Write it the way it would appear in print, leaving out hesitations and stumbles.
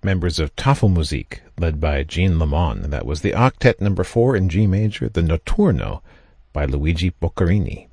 members of Tafelmusik, led by Jean Lemon. That was the Octet number 4 in G major, the Notturno by Luigi Boccherini.